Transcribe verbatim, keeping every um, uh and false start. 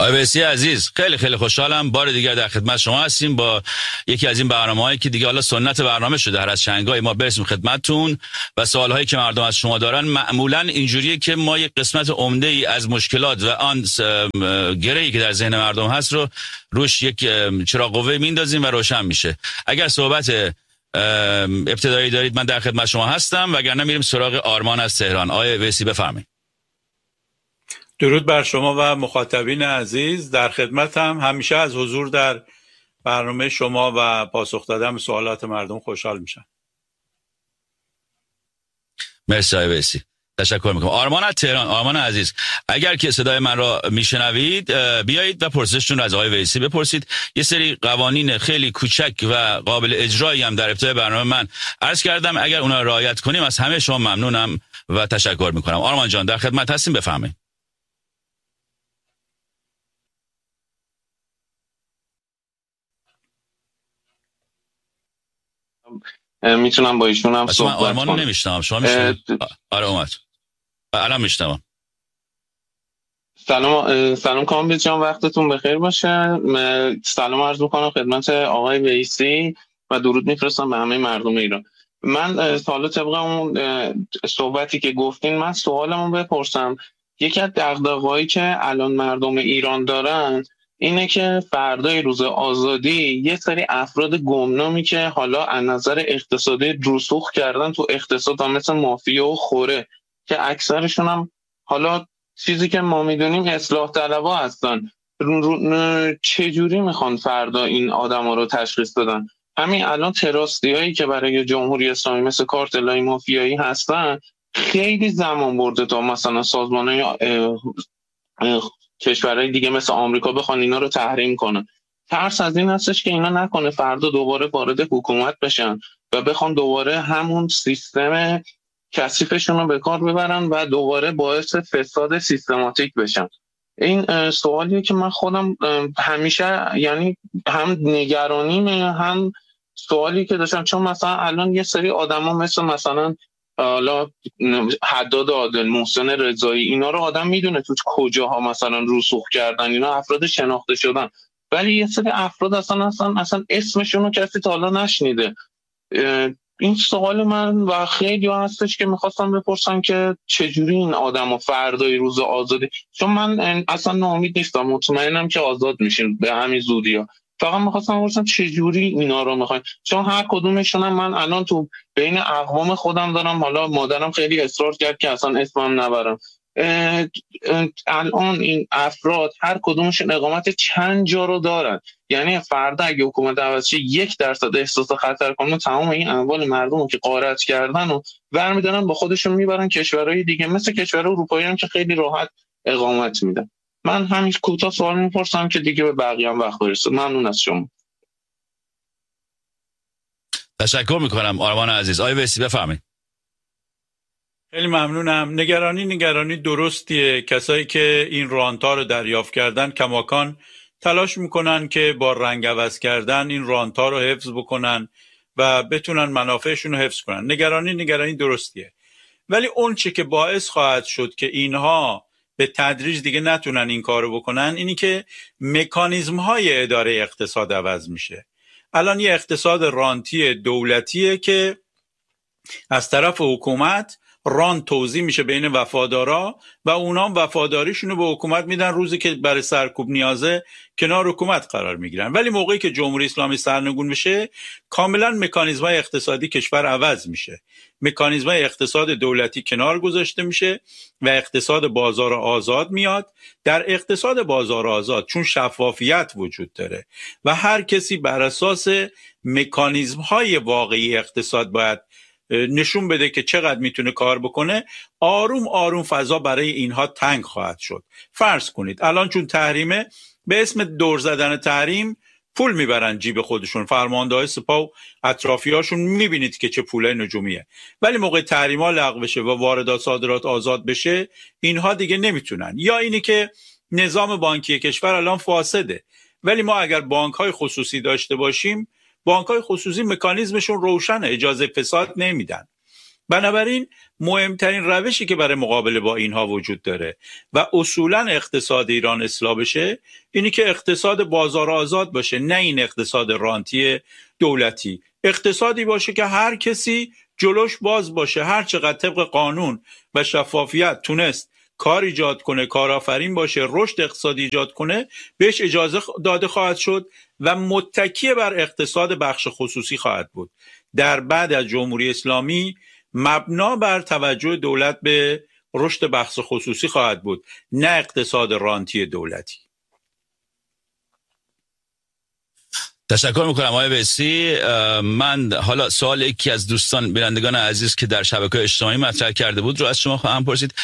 آقای ویسی عزیز، خیلی خیلی خوشحالم بار دیگر در خدمت شما هستیم با یکی از این برنامه‌هایی که دیگه حالا سنت برنامه شده، هر از چنگای ما برسیم خدمتتون و سوال‌هایی که مردم از شما دارن. معمولاً اینجوریه که ما یک قسمت عمده‌ای از مشکلات و آن گره‌ای که در ذهن مردم هست رو روش یک چراغ قوه میندازیم و روشن میشه. اگر صحبت ابتدایی دارید من در خدمت شما هستم، وگرنه میریم سراغ آرمان از تهران. آقای ویسی بفرمایید. درود بر شما و مخاطبین عزیز، در خدمتم. همیشه از حضور در برنامه شما و پاسخ دادن به سوالات مردم خوشحال میشم. مرسی آقای ویسی، تشکر میکنم. آرمان از تهران. آرمان عزیز، اگر که صدای من را میشنوید بیایید و پرسشتون رو از آقای ویسی بپرسید. یه سری قوانین خیلی کوچک و قابل اجرایی هم در ابتدای برنامه من عرض کردم، اگر اونا را رعایت کنیم از همه شما ممنونم و تشکر میکنم. آرمان جان در خدمت هستیم، بفرمایید. میتونم با ایشون هم صحبت کنم؟ آرمان رو نمیشنم. شما میشنم؟ آره اومد، الان میشنم. سلام سلام کامبیز جان، وقتتون بخیر باشه. سلام عرض میکنم خدمت آقای ویسی و درود میفرستم به همه مردم ایران. من سوال طبق اون صحبتی که گفتین من سوالمو بپرسم. یکی از دغدغه‌هایی که الان مردم ایران دارن اینه که فردای روز آزادی یه سری افراد گمنامی که حالا از نظر اقتصادی رسوخ کردن تو اقتصاد، مثل مافیا و خوره، که اکثرشون هم حالا چیزی که ما میدونیم اصلاح طلبا هستن، چجوری میخوان فردا این آدما رو تشخیص بدن؟ همین الان تراستی هایی که برای جمهوری اسلامی مثل کارتلای مافیایی هستن خیلی زمان برده تا مثلا سازمان‌های کشورهای دیگه مثل آمریکا بخوان اینا رو تحریم کنن. ترس از این هستش که اینا نکنه فردا دوباره وارد حکومت بشن و بخوان دوباره همون سیستم کثیفشون رو به کار ببرن و دوباره باعث فساد سیستماتیک بشن. این سوالیه که من خودم همیشه یعنی هم نگرانیمه هم سوالی که داشتم، چون مثلا الان یه سری آدما مثل مثلا حالا حداد عادل، محسن رضایی، اینا رو آدم میدونه تو کجاها مثلا رسوخ کردن، اینا افراد شناخته شدن، ولی یه سری افراد اصلا اصلا اصلا اسمشون رو کسی تا حالا نشنیده. این سوال من و خیلی هستش که میخواستم بپرسم که چجوری این آدم و فردای روز آزادی، چون من اصلا ناامید نیستم، مطمئنم که آزاد میشین به همین زودی ها. فقط میخواستم بپرسم چجوری اینا رو میخواین، چون هر کدومشون هم من الان تو بین اقوام خودم دارم، حالا مادرم خیلی اصرار کرد که اصلا اسمم نبرم. اه اه الان این افراد هر کدومشون اقامت چند جا رو دارن، یعنی فردا اگه حکومت عوض شه یک درصد احساس خطر کنه تمام این اموال مردم رو که غارت کردن و برمیدارن با خودشون میبرن کشورهای دیگه مثل کشورهای اروپایی هم که خیلی راحت اقامت میدن. من همین کوتاه سوال میپرسم که دیگه به بقیه هم وقت برسه. ممنون از شما. تشکر میکنم آرمان عزیز. آقای ویسی بفرمایید. خیلی ممنونم. نگرانی نگرانی درستیه. کسایی که این رانتا رو دریافت کردن کماکان تلاش میکنن که با رنگ عوض کردن این رانتا رو حفظ بکنن و بتونن منافعشون رو حفظ کنن. نگرانی نگرانی درستیه، ولی اون چی که باعث خواهد شد که اینها به تدریج دیگه نتونن این کارو بکنن اینی که مکانیزم های اداره اقتصاد عوض میشه. الان یه اقتصاد رانتی دولتیه که از طرف حکومت ران توزیع میشه بین وفادارا و اونا وفاداریشونو به حکومت میدن، روزی که برای سرکوب نیازه کنار حکومت قرار میگیرن. ولی موقعی که جمهوری اسلامی سرنگون بشه کاملا مکانیزم‌های اقتصادی کشور عوض میشه، مکانیزم‌های اقتصاد دولتی کنار گذاشته میشه و اقتصاد بازار آزاد میاد. در اقتصاد بازار آزاد چون شفافیت وجود داره و هر کسی بر اساس مکانیزم‌های واقعی اقتصاد باید نشون بده که چقدر میتونه کار بکنه، آروم آروم فضا برای اینها تنگ خواهد شد. فرض کنید الان چون تحریمه به اسم دور زدن تحریم پول میبرن جیب خودشون، فرمانده‌های سپاه و اطرافیاشون میبینید که چه پول نجومیه، ولی موقع تحریم‌ها لغو بشه و واردات صادرات آزاد بشه اینها دیگه نمیتونن. یا اینی که نظام بانکی کشور الان فاسده، ولی ما اگر بانک‌های خصوصی داشته باشیم بانک‌های خصوصی مکانیزمشون روشنه، اجازه فساد نمیدن بنابراین مهمترین روشی که برای مقابله با اینها وجود داره و اصولا اقتصاد ایران اصلاح بشه اینی که اقتصاد بازار آزاد باشه، نه این اقتصاد رانتی دولتی. اقتصادی باشه که هر کسی جلوش باز باشه، هر چقدر طبق قانون و شفافیت تونست کار ایجاد کنه، کارآفرین باشه، رشد اقتصادی ایجاد کنه، بهش اجازه داده خواهد شد و متکی بر اقتصاد بخش خصوصی خواهد بود. در بعد از جمهوری اسلامی مبنا بر توجه دولت به رشد بخش خصوصی خواهد بود، نه اقتصاد رانتی دولتی. تشکر میکنم آقای ویسی. من حالا سوال یکی از دوستان بینندگان عزیز که در شبکه‌های اجتماعی مطرح کرده بود رو از شما خواهم پرسید.